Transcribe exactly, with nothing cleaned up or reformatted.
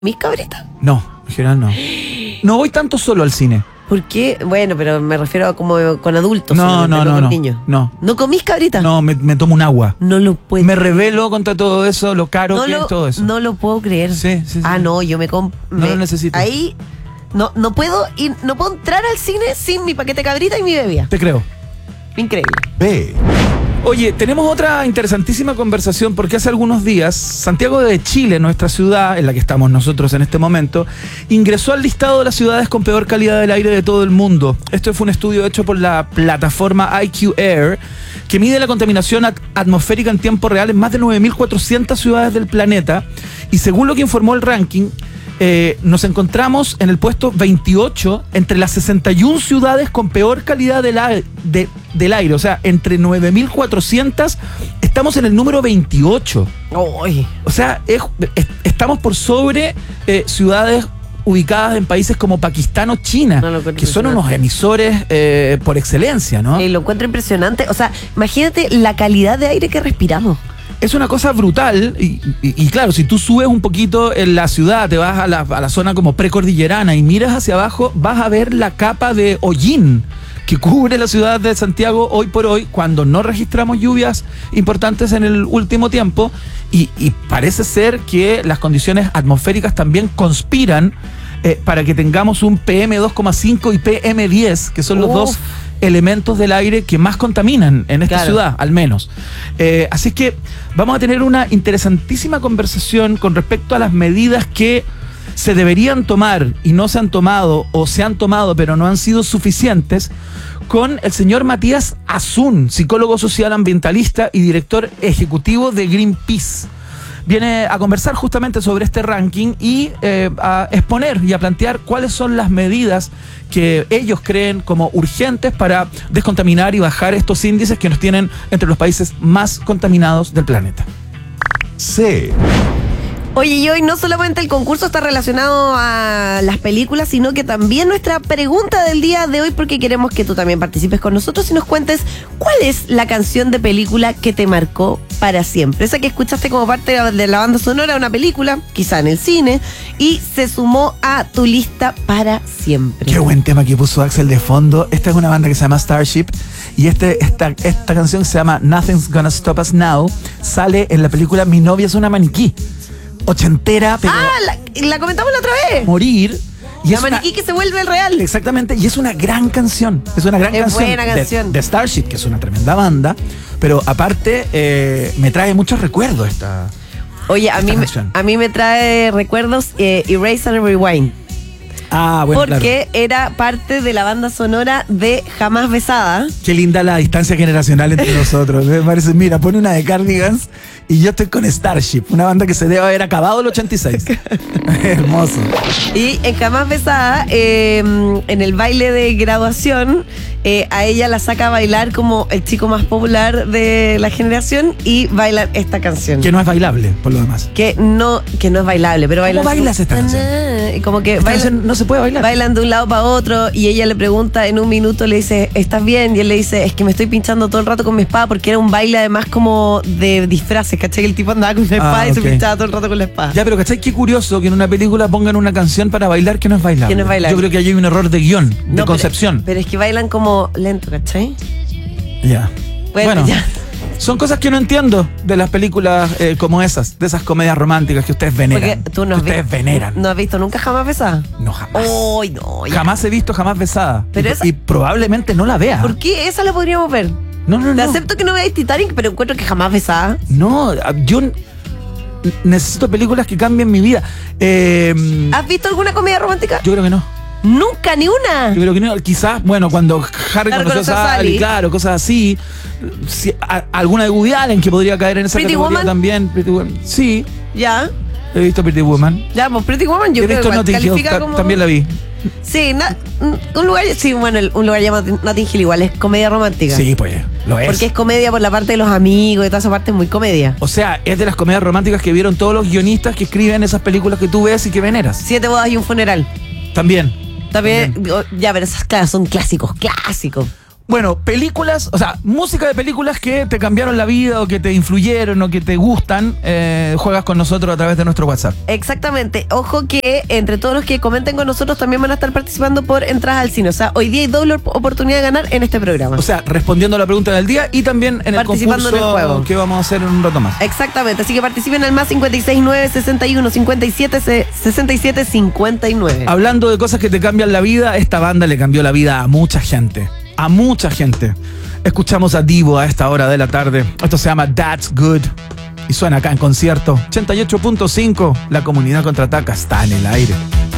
¿Mis cabritas? No, en general no. No voy tanto solo al cine. ¿Por qué? Bueno, pero me refiero a como con adultos. No, no, no, con no. niños. No. ¿No comís cabritas? No, me, me tomo un agua. No lo puedo. Me rebelo contra todo eso, lo caro no que lo, es todo eso. No lo puedo creer. Sí, sí, sí. Ah, no, yo me compro. No lo necesito. Ahí no, no puedo ir, no puedo entrar al cine sin mi paquete de cabrita y mi bebida. Te creo. Increíble. Ve. Oye, tenemos otra interesantísima conversación porque hace algunos días Santiago de Chile, nuestra ciudad en la que estamos nosotros en este momento, ingresó al listado de las ciudades con peor calidad del aire de todo el mundo. Esto fue un estudio hecho por la plataforma I Q Air que mide la contaminación at- atmosférica en tiempo real en más de nueve mil cuatrocientas ciudades del planeta y según lo que informó el ranking, Eh, nos encontramos en el puesto veintiocho entre las sesenta y una ciudades con peor calidad del, aire, de, del aire. O sea, entre nueve mil cuatrocientas estamos en el número veintiocho. Oy. O sea, es, es, estamos por sobre eh, ciudades ubicadas en países como Pakistán o China, No, que son unos emisores eh, por excelencia, ¿no? Eh, lo encuentro impresionante. O sea, imagínate la calidad de aire que respiramos. Es una cosa brutal y, y, y claro, si tú subes un poquito en la ciudad, te vas a la, a la zona como precordillerana y miras hacia abajo, vas a ver la capa de hollín que cubre la ciudad de Santiago hoy por hoy, cuando no registramos lluvias importantes en el último tiempo y, y parece ser que las condiciones atmosféricas también conspiran eh, para que tengamos un P M dos coma cinco y P M diez, que son los Uf. dos elementos del aire que más contaminan en esta Claro. ciudad, al menos. Eh, así es que vamos a tener una interesantísima conversación con respecto a las medidas que se deberían tomar y no se han tomado, o se han tomado pero no han sido suficientes, con el señor Matías Azun, psicólogo social ambientalista y director ejecutivo de Greenpeace. Viene a conversar justamente sobre este ranking y eh, a exponer y a plantear cuáles son las medidas que ellos creen como urgentes para descontaminar y bajar estos índices que nos tienen entre los países más contaminados del planeta. C. Oye, y hoy no solamente el concurso está relacionado a las películas, sino que también nuestra pregunta del día de hoy, porque queremos que tú también participes con nosotros y nos cuentes cuál es la canción de película que te marcó para siempre. Esa que escuchaste como parte de la banda sonora de una película, quizá en el cine, y se sumó a tu lista para siempre. Qué buen tema que puso Axel de fondo. Esta es una banda que se llama Starship y este, esta, esta canción se llama Nothing's Gonna Stop Us Now. Sale en la película Mi novia es una maniquí. Ochentera, pero Ah, la, la comentamos la otra vez. morir. Y La es una- maniquí que se vuelve el real. Exactamente, y es una gran canción. Es una gran Es canción. buena de- canción. De, Starship, que es una tremenda banda. Pero aparte, eh, me trae muchos recuerdos esta. Oye, a esta mí, me, canción. a mí me trae recuerdos eh, Erase and Rewind. Ah, bueno, Porque era parte de la banda sonora de Jamás Besada. claro. Qué linda la distancia generacional entre nosotros. Me parece, mira, pone una de Cardigans y yo estoy con Starship, una banda que se debe haber acabado el ochenta y seis. Hermoso. Y en Jamás Besada, eh, en el baile de graduación, eh, a ella la saca a bailar como el chico más popular de la generación y bailan esta canción. Que no es bailable, por lo demás. Que no, que no es bailable, pero bailan. bailas esta canción? Y como que Esta bailan, canción no se puede bailar. bailan de un lado para otro y ella le pregunta en un minuto, le dice, ¿estás bien? Y él le dice, es que me estoy pinchando todo el rato con mi espada, porque era un baile además como de disfraces, ¿cachai? El tipo andaba con la espada Ah, y se ok. pinchaba todo el rato con la espada. Ya, pero ¿cachai? Qué curioso que en una película pongan una canción para bailar que no es bailable. Que no es bailable. Yo creo que ahí hay un error de guión, de No, pero- concepción. Pero, es que bailan como lento, ¿cachai? Ya. Bueno, Bueno, ya. son cosas que no entiendo de las películas eh, como esas, de esas comedias románticas que ustedes veneran. Porque tú no has que ustedes visto, veneran. ¿no has visto nunca Jamás Besada? No, jamás. ¡Ay, no! ya. Jamás he visto Jamás Besada. Pero y, esa- y probablemente no la vea. ¿Por qué? Esa la podríamos ver. No, no, Te no. acepto que no veáis Titanic, pero encuentro que Jamás Besada. No, yo n- necesito películas que cambien mi vida. Eh, ¿Has visto alguna comedia romántica? yo creo que no. Nunca, ni una. Yo creo que no. Quizás, bueno, cuando Harry Claro, conoció conoció a a Sally, Sally. claro, cosas así. Si- a- alguna de Woody Allen que podría caer en esa Pretty categoría Woman. también. Pretty Woman. Sí, Ya. he visto Pretty Woman. Ya, pues Pretty Woman yo he creo visto que igual Notting Hill, califica ta- como... también la vi. Sí, na- un lugar, sí, bueno, el- un lugar llamado Notting Hill igual es comedia romántica. Sí, pues, lo es. Porque es comedia por la parte de los amigos y toda esa parte es muy comedia. O sea, es de las comedias románticas que vieron todos los guionistas que escriben esas películas que tú ves y que veneras. Siete bodas y un funeral. También. También, oh, ya, pero esas, claro, son clásicos, clásicos. Bueno, películas, o sea, música de películas que te cambiaron la vida o que te influyeron o que te gustan, eh, juegas con nosotros a través de nuestro WhatsApp. Exactamente. Ojo que entre todos los que comenten con nosotros también van a estar participando por entradas al cine. O sea, hoy día hay doble oportunidad de ganar en este programa. O sea, respondiendo a la pregunta del día y también en el Participando concurso en el juego. que vamos a hacer en un rato más. Exactamente. Así que participen al más cincuenta y seis nueve sesenta y uno cincuenta y siete sesenta y siete cincuenta y nueve. Hablando de cosas que te cambian la vida, esta banda le cambió la vida a mucha gente. A mucha gente. Escuchamos a Divo a esta hora de la tarde. Esto se llama That's Good. Y suena acá en concierto. ochenta y ocho punto cinco. La comunidad contraataca está en el aire.